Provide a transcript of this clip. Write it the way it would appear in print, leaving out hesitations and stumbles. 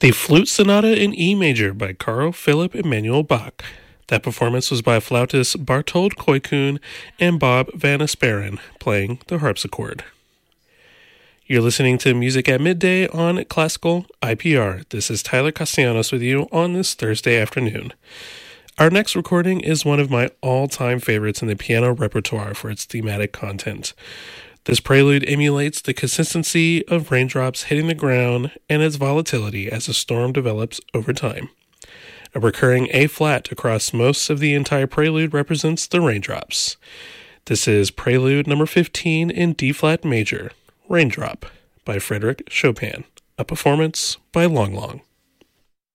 The Flute Sonata in E Major by Carl Philipp Emanuel Bach. That performance was by flautist Bartold Koikun and Bob Van Asperen playing the harpsichord. You're listening to Music at Midday on Classical IPR. This is Tyler Castellanos with you on this Thursday afternoon. Our next recording is one of my all-time favorites in the piano repertoire for its thematic content. This prelude emulates the consistency of raindrops hitting the ground and its volatility as a storm develops over time. A recurring A-flat across most of the entire prelude represents the raindrops. This is Prelude number 15 in D-flat major, Raindrop, by Frédéric Chopin, a performance by Long Long.